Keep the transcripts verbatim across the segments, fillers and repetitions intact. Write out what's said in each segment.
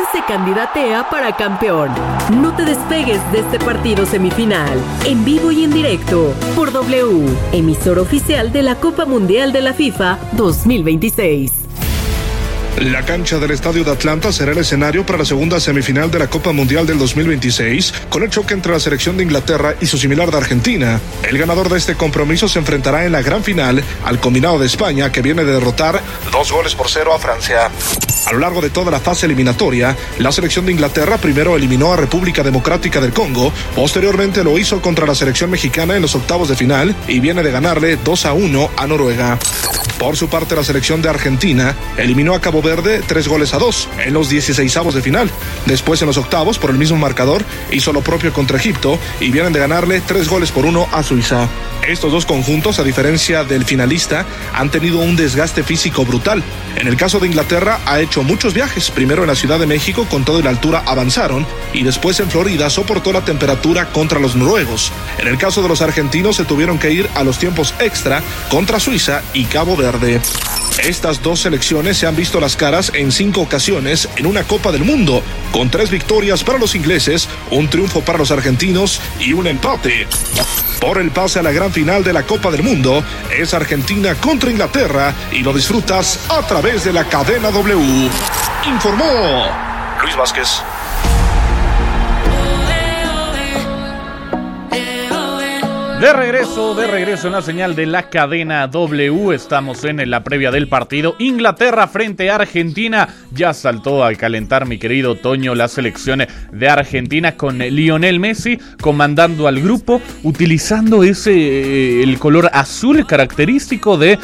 se candidatea para campeón. No te despegues de este partido semifinal, en vivo y en directo, por W, emisor oficial de la Copa Mundial de la FIFA dos mil veintiséis. La cancha del Estadio de Atlanta será el escenario para la segunda semifinal de la Copa Mundial del dos mil veintiséis, con el choque entre la selección de Inglaterra y su similar de Argentina. El ganador de este compromiso se enfrentará en la gran final al combinado de España, que viene de derrotar dos goles por cero a Francia. A lo largo de toda la fase eliminatoria, la selección de Inglaterra primero eliminó a República Democrática del Congo, posteriormente lo hizo contra la selección mexicana en los octavos de final y viene de ganarle dos a uno a Noruega. Por su parte, la selección de Argentina eliminó a Cabo Verde tres goles a dos en los dieciseisavos de final. Después, en los octavos, por el mismo marcador, hizo lo propio contra Egipto y vienen de ganarle tres goles por uno a Suiza. Estos dos conjuntos, a diferencia del finalista, han tenido un desgaste físico brutal. En el caso de Inglaterra, ha hecho muchos viajes. Primero en la Ciudad de México, con toda la altura avanzaron, y después en Florida soportó la temperatura contra los noruegos. En el caso de los argentinos, se tuvieron que ir a los tiempos extra contra Suiza y Cabo Verde. Estas dos selecciones se han visto las caras en cinco ocasiones en una Copa del Mundo, con tres victorias para los ingleses, un triunfo para los argentinos y un empate. Por el pase a la gran final de la Copa del Mundo, es Argentina contra Inglaterra y lo disfrutas a través de la cadena W. Informó Luis Vázquez. De regreso, de regreso en la señal de la cadena W, estamos en la previa del partido. Inglaterra frente a Argentina, ya saltó a calentar mi querido Toño la selección de Argentina con Lionel Messi comandando al grupo, utilizando ese el color azul característico de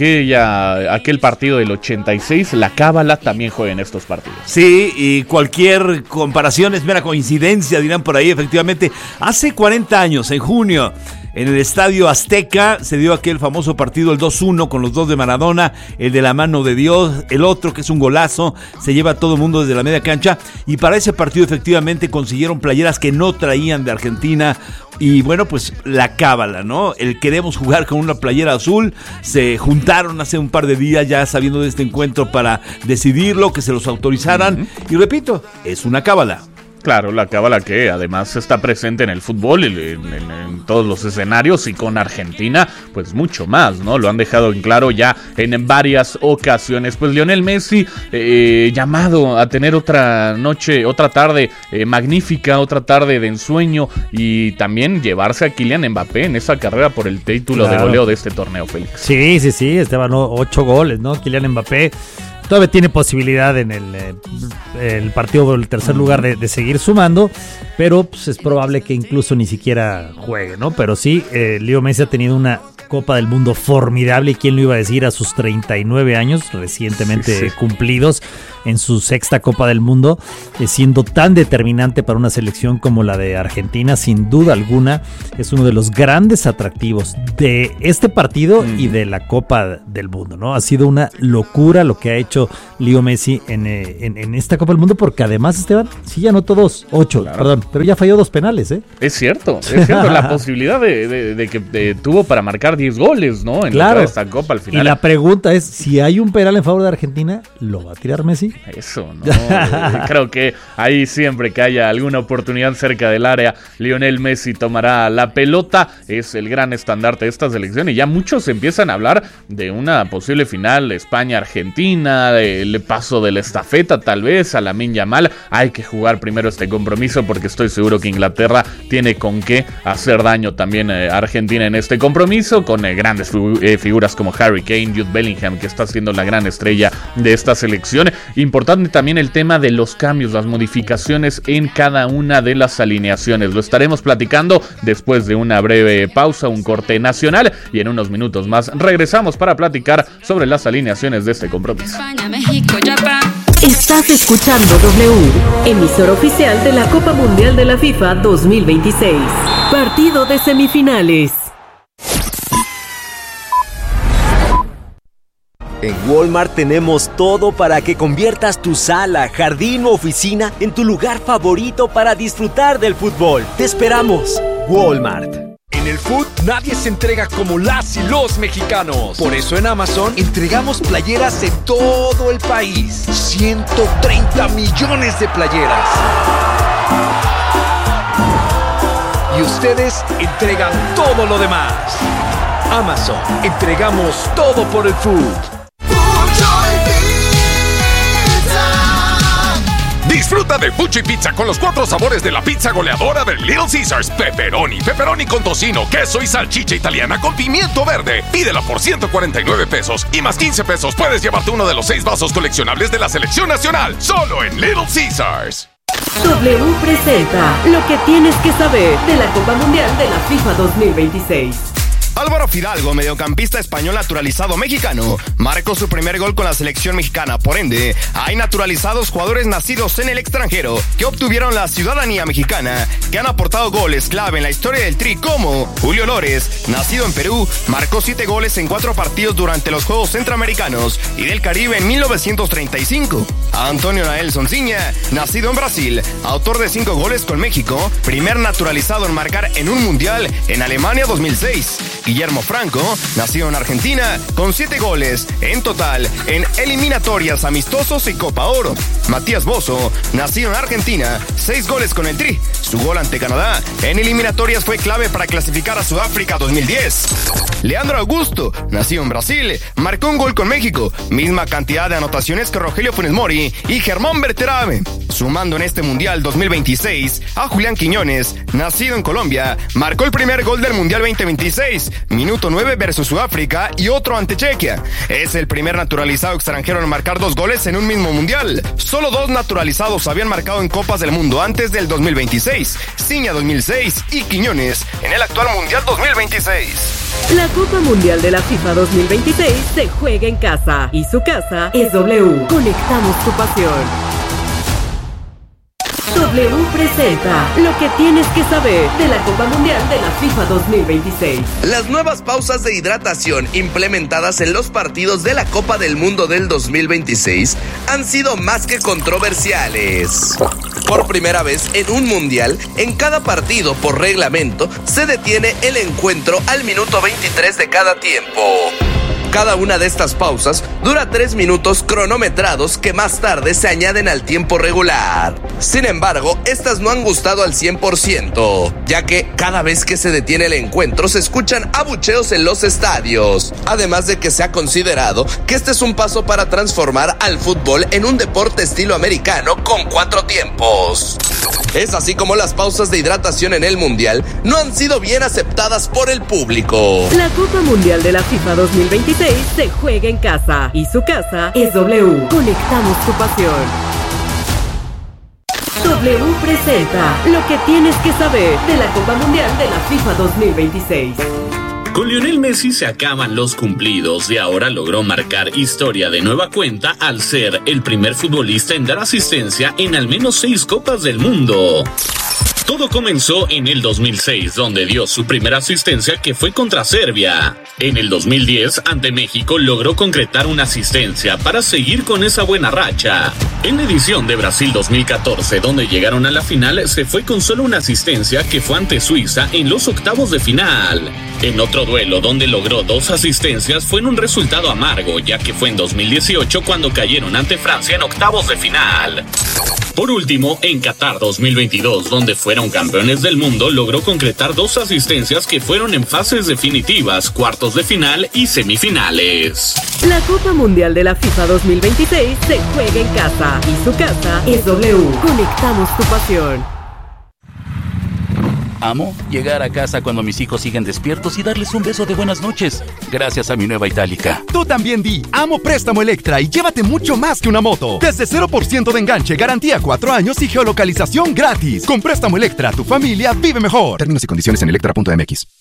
aquella aquel partido del ochenta y seis. La cábala también juega en estos partidos. Sí, y cualquier comparación es mera coincidencia, dirán por ahí. Efectivamente, hace cuarenta años, en junio, en el Estadio Azteca se dio aquel famoso partido, el dos uno, con los dos de Maradona, el de la mano de Dios, el otro que es un golazo, se lleva a todo el mundo desde la media cancha, y para ese partido efectivamente consiguieron playeras que no traían de Argentina, y bueno, pues la cábala, ¿no? El queremos jugar con una playera azul, se juntaron hace un par de días ya sabiendo de este encuentro para decidirlo, que se los autorizaran, uh-huh. Y repito, es una cábala. Claro, la cábala que además está presente en el fútbol, en, en, en todos los escenarios, y con Argentina, pues mucho más, ¿no? Lo han dejado en claro ya en varias ocasiones. Pues Lionel Messi, eh, llamado a tener otra noche, otra tarde eh, magnífica, otra tarde de ensueño, y también llevarse a Kylian Mbappé en esa carrera por el título claro. de goleo de este torneo, Félix. Sí, sí, sí, estaban ocho goles, ¿no? Kylian Mbappé todavía tiene posibilidad en el, eh, el partido por el tercer lugar de, de seguir sumando, pero pues, es probable que incluso ni siquiera juegue, ¿no? Pero sí, eh, Leo Messi ha tenido una Copa del Mundo formidable, y quién lo iba a decir a sus treinta y nueve años recientemente sí, sí. cumplidos, en su sexta Copa del Mundo, eh, siendo tan determinante para una selección como la de Argentina. Sin duda alguna es uno de los grandes atractivos de este partido mm. y de la Copa del Mundo, ¿no? Ha sido una locura lo que ha hecho Leo Messi en, eh, en, en esta Copa del Mundo, porque además, Esteban, sí ya anotó dos, ocho, claro. perdón, pero ya falló dos penales, ¿eh? Es cierto, es cierto, la posibilidad de, de, de que de, tuvo para marcar diez goles, ¿no? En claro. esta Copa al final. Y la pregunta es, si hay un penal en favor de Argentina, ¿lo va a tirar Messi? Eso, ¿no? Creo que ahí siempre que haya alguna oportunidad cerca del área, Lionel Messi tomará la pelota. Es el gran estandarte de esta selección, y ya muchos empiezan a hablar de una posible final España-Argentina, el paso de la estafeta tal vez a Lamine Yamal. Hay que jugar primero este compromiso, porque estoy seguro que Inglaterra tiene con qué hacer daño también a eh, Argentina en este compromiso, con eh, grandes figu- eh, figuras como Harry Kane, Jude Bellingham, que está siendo la gran estrella de esta selección. Importante también el tema de los cambios, las modificaciones en cada una de las alineaciones. Lo estaremos platicando después de una breve pausa, un corte nacional, y en unos minutos más regresamos para platicar sobre las alineaciones de este compromiso. Estás escuchando W, emisor oficial de la Copa Mundial de la FIFA dos mil veintiséis. Partido de semifinales. En Walmart tenemos todo para que conviertas tu sala, jardín o oficina en tu lugar favorito para disfrutar del fútbol. Te esperamos, Walmart. En En el food, nadie se entrega como las y los mexicanos. Por eso en Amazon entregamos playeras en todo el país. ciento treinta millones de playeras. Y ustedes entregan todo lo demás. Amazon, entregamos todo por el food. Disfruta de Fuchi Pizza con los cuatro sabores de la pizza goleadora de Little Caesars. Pepperoni, pepperoni con tocino, queso y salchicha italiana con pimiento verde. Pídela por ciento cuarenta y nueve pesos y más quince pesos puedes llevarte uno de los seis vasos coleccionables de la selección nacional. Solo en Little Caesars. W presenta lo que tienes que saber de la Copa Mundial de la FIFA dos mil veintiséis. Álvaro Fidalgo, mediocampista español naturalizado mexicano, marcó su primer gol con la selección mexicana. Por ende, hay naturalizados jugadores nacidos en el extranjero que obtuvieron la ciudadanía mexicana, que han aportado goles clave en la historia del Tri, como Julio Lores, nacido en Perú, marcó siete goles en cuatro partidos durante los Juegos Centroamericanos y del Caribe en mil novecientos treinta y cinco. Antonio Nael Sonsiña, nacido en Brasil, autor de cinco goles con México, primer naturalizado en marcar en un mundial en Alemania dos mil seis. Guillermo Franco, nacido en Argentina, con siete goles en total en eliminatorias, amistosos y Copa Oro. Matías Bozo, nacido en Argentina, seis goles con el Tri. Su gol ante Canadá en eliminatorias fue clave para clasificar a Sudáfrica dos mil diez. Leandro Augusto, nacido en Brasil, marcó un gol con México, misma cantidad de anotaciones que Rogelio Funes Mori y Germán Berterame. Sumando en este Mundial dos mil veintiséis a Julián Quiñones, nacido en Colombia, marcó el primer gol del Mundial veinte veintiséis, minuto nueve versus Sudáfrica y otro ante Chequia. Es el primer naturalizado extranjero en marcar dos goles en un mismo Mundial. Solo dos naturalizados habían marcado en Copas del Mundo antes del dos mil veintiséis, Ciña dos mil seis y Quiñones en el actual Mundial dos mil veintiséis. La Copa Mundial de la FIFA dos mil veintiséis se juega en casa y su casa es W. Conectamos tu pasión. W presenta lo que tienes que saber de la Copa Mundial de la FIFA dos mil veintiséis. Las nuevas pausas de hidratación implementadas en los partidos de la Copa del Mundo del dos mil veintiséis han sido más que controversiales. Por primera vez en un mundial, en cada partido por reglamento se detiene el encuentro al minuto veintitrés de cada tiempo. Cada una de estas pausas dura tres minutos cronometrados que más tarde se añaden al tiempo regular. Sin embargo, estas no han gustado al cien por ciento, ya que cada vez que se detiene el encuentro se escuchan abucheos en los estadios. Además de que se ha considerado que este es un paso para transformar al fútbol en un deporte estilo americano con cuatro tiempos. Es así como las pausas de hidratación en el Mundial no han sido bien aceptadas por el público. La Copa Mundial de la FIFA dos mil veintiséis se juega en casa y su casa es W. Conectamos tu pasión. W presenta lo que tienes que saber de la Copa Mundial de la FIFA dos mil veintiséis. Con Lionel Messi se acaban los cumplidos y ahora logró marcar historia de nueva cuenta al ser el primer futbolista en dar asistencia en al menos seis Copas del Mundo. Todo comenzó en el dos mil seis, donde dio su primera asistencia, que fue contra Serbia. En el dos mil diez, ante México, logró concretar una asistencia para seguir con esa buena racha. En la edición de Brasil dos mil catorce, donde llegaron a la final, se fue con solo una asistencia, que fue ante Suiza en los octavos de final. En otro duelo, donde logró dos asistencias, fue en un resultado amargo, ya que fue en dos mil dieciocho cuando cayeron ante Francia en octavos de final. Por último, en Qatar dos mil veintidós, donde fueron campeones del mundo, logró concretar dos asistencias que fueron en fases definitivas, cuartos de final y semifinales. La Copa Mundial de la FIFA dos mil veintiséis se juega en casa y su casa es W. Conectamos tu pasión. Amo llegar a casa cuando mis hijos siguen despiertos y darles un beso de buenas noches, gracias a mi nueva Itálica. Tú también di Amo Préstamo Electra y llévate mucho más que una moto. Desde cero por ciento de enganche, garantía cuatro años y geolocalización gratis. Con Préstamo Electra, tu familia vive mejor. Términos y condiciones en electra punto m x.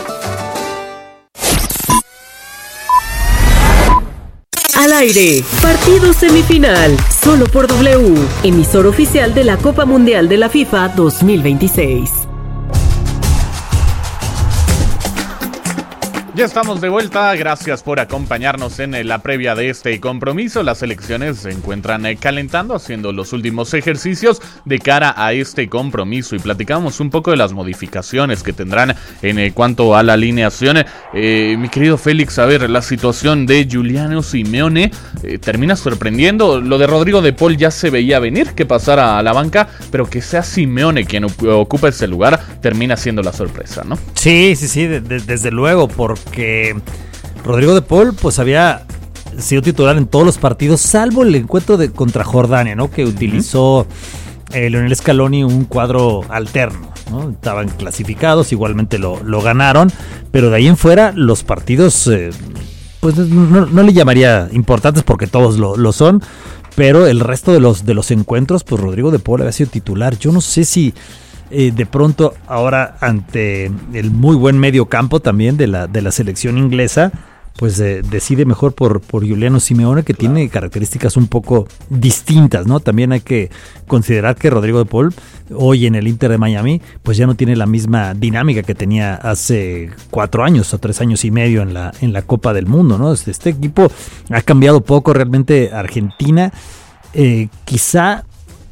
Al aire, partido semifinal, solo por W, emisor oficial de la Copa Mundial de la FIFA dos mil veintiséis. Ya estamos de vuelta, gracias por acompañarnos en la previa de este compromiso. Las selecciones se encuentran calentando, haciendo los últimos ejercicios de cara a este compromiso y platicamos un poco de las modificaciones que tendrán en cuanto a la alineación. Eh, mi querido Félix, a ver, la situación de Giuliano Simeone eh, termina sorprendiendo. Lo de Rodrigo de Paul ya se veía venir, que pasara a la banca, pero que sea Simeone quien ocupa ese lugar termina siendo la sorpresa, ¿no? Sí, sí, sí, de, de, desde luego, porque que Rodrigo de Paul pues había sido titular en todos los partidos salvo el encuentro de contra Jordania, ¿no? Que uh-huh. utilizó eh, Lionel Scaloni un cuadro alterno, ¿no? Estaban clasificados, igualmente lo, lo ganaron, pero de ahí en fuera los partidos eh, pues no, no le llamaría importantes porque todos lo, lo son, pero el resto de los, de los encuentros pues Rodrigo de Paul había sido titular. Yo no sé si Eh, de pronto ahora ante el muy buen medio campo también de la, de la selección inglesa, pues eh, decide mejor por, por Giuliano Simeone, que claro, tiene características un poco distintas, ¿no? También hay que considerar que Rodrigo de Paul hoy en el Inter de Miami pues ya no tiene la misma dinámica que tenía hace cuatro años o tres años y medio en la, en la Copa del Mundo, ¿no? Este, este equipo ha cambiado poco realmente. Argentina eh, quizá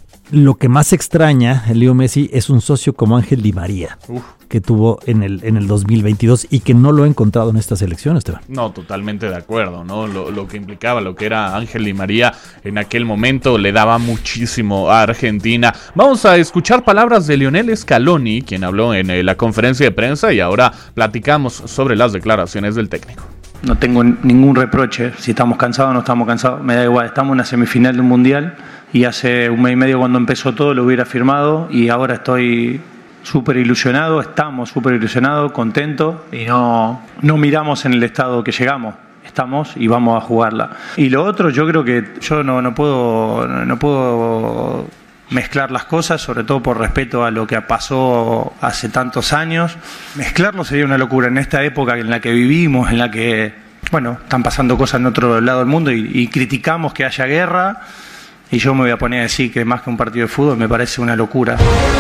lo que más extraña el Leo Messi es un socio como Ángel Di María, Uf. que tuvo en el en el dos mil veintidós y que no lo he encontrado en esta selección, Esteban. No, totalmente de acuerdo, ¿no? Lo, lo que implicaba, lo que era Ángel Di María en aquel momento le daba muchísimo a Argentina. Vamos a escuchar palabras de Lionel Scaloni, quien habló en eh, la conferencia de prensa, y ahora platicamos sobre las declaraciones del técnico. No tengo ningún reproche, si estamos cansados o no estamos cansados, me da igual, estamos en una semifinal de un mundial y hace un mes y medio cuando empezó todo lo hubiera firmado y ahora estoy súper ilusionado, estamos súper ilusionados, contentos y no, no miramos en el estado que llegamos, estamos y vamos a jugarla. Y lo otro, yo creo que yo no, no puedo, no puedo mezclar las cosas, sobre todo por respeto a lo que pasó hace tantos años. Mezclarlo sería una locura en esta época en la que vivimos, en la que, bueno, están pasando cosas en otro lado del mundo y, y criticamos que haya guerra, y yo me voy a poner a decir que más que un partido de fútbol me parece una locura.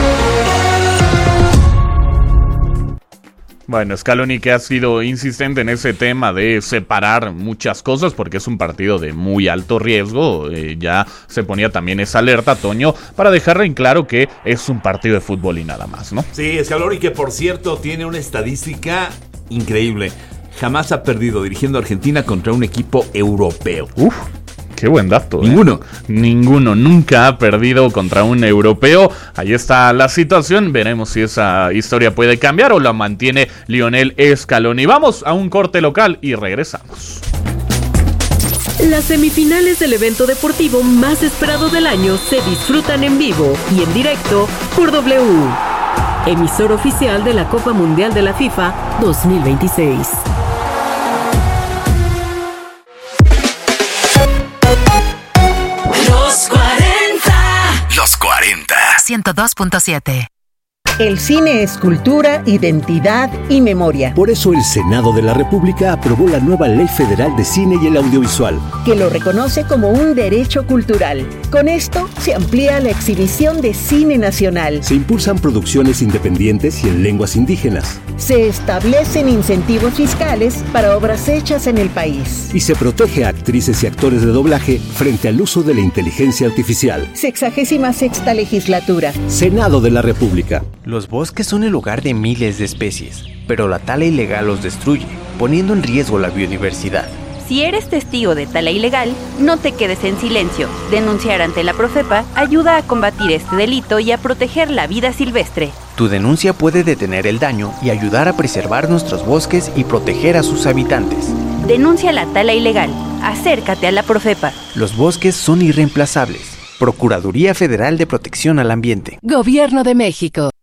Bueno, Scaloni, que ha sido insistente en ese tema de separar muchas cosas porque es un partido de muy alto riesgo, eh, ya se ponía también esa alerta, Toño, para dejar en claro que es un partido de fútbol y nada más, ¿no? Sí, Scaloni, que por cierto tiene una estadística increíble, jamás ha perdido dirigiendo a Argentina contra un equipo europeo. Uf. Qué buen dato. Ninguno. ¿eh? Ninguno. Nunca ha perdido contra un europeo. Ahí está la situación. Veremos si esa historia puede cambiar o la mantiene Lionel Scaloni. Vamos a un corte local y regresamos. Las semifinales del evento deportivo más esperado del año se disfrutan en vivo y en directo por W, emisor oficial de la Copa Mundial de la FIFA dos mil veintiséis. ciento dos punto siete. El cine es cultura, identidad y memoria. Por eso el Senado de la República aprobó la nueva Ley Federal de Cine y el Audiovisual, que lo reconoce como un derecho cultural. Con esto se amplía la exhibición de cine nacional. Se impulsan producciones independientes y en lenguas indígenas. Se establecen incentivos fiscales para obras hechas en el país. Y se protege a actrices y actores de doblaje frente al uso de la inteligencia artificial. Sexagésima sexta legislatura. Senado de la República. Los bosques son el hogar de miles de especies, pero la tala ilegal los destruye, poniendo en riesgo la biodiversidad. Si eres testigo de tala ilegal, no te quedes en silencio. Denunciar ante la Profepa ayuda a combatir este delito y a proteger la vida silvestre. Tu denuncia puede detener el daño y ayudar a preservar nuestros bosques y proteger a sus habitantes. Denuncia la tala ilegal. Acércate a la Profepa. Los bosques son irreemplazables. Procuraduría Federal de Protección al Ambiente. Gobierno de México.